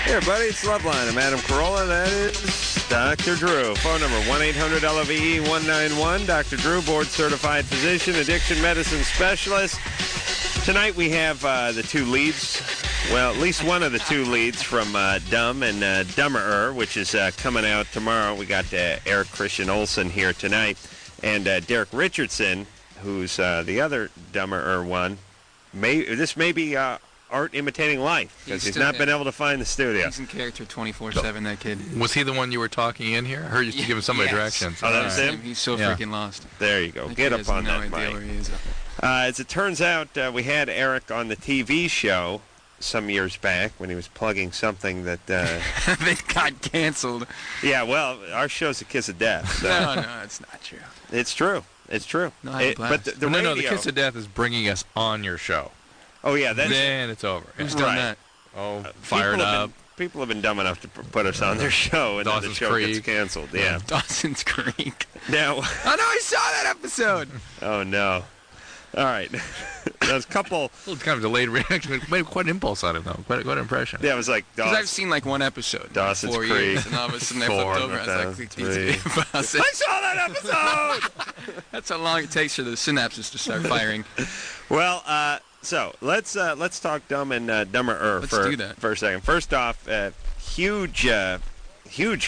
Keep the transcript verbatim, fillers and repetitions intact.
Hey everybody, it's Loveline. I'm Adam Carolla. That is Doctor Drew. Phone number one eight hundred L O V E one nine one. Doctor Drew, board-certified physician, addiction medicine specialist. Tonight we have uh, the two leads, well, at least one of the two leads from uh, Dumb and uh, Dumberer, which is uh, coming out tomorrow. We got uh, Eric Christian Olsen here tonight, and uh, Derek Richardson, who's uh, the other Dumberer one. May, this may be uh, art imitating life, because he's, he's not been able to find the studio. He's in character twenty-four seven, that kid. Was he the one you were talking in here? I heard you used to give him somebody yes. directions. Oh, that was right. him? He's so Yeah. freaking lost. There you go. That Get kid up has on no that idea mic. where he is. Uh, as it turns out, uh, we had Eric on the T V show some years back when he was plugging something that... Uh, They got canceled. yeah, well, our show's a kiss of death. So. No, no, it's not true. It's true. It's true. No, I had a It- blast. but the, the no, radio... no, the Kiss of Death is bringing us on your show. Oh, yeah, that's... Then it's over. Who's Yeah. done Right. that? Oh, uh, fired people have up. Been, people have been dumb enough to p- put us on their show, and then Dawson's the show gets Creek. canceled. Yeah. Dawson's Creek. Now... Oh, no, I saw that episode. oh, no. All right. There's a couple... Well, it's kind of a delayed reaction. It made quite an impulse on him, though. Quite, quite an impression. Yeah, it was like... Because Dawson. I've seen like one episode. Dawson's four Creek. Years, and all of a sudden I Four. flipped over. I was like, Three. these I saw that episode! That's how long it takes for the synapses to start firing. Well, uh, so let's uh, let's talk Dumb and uh, Dumberer Let's for, do that. for a second. First off, uh, huge, uh, huge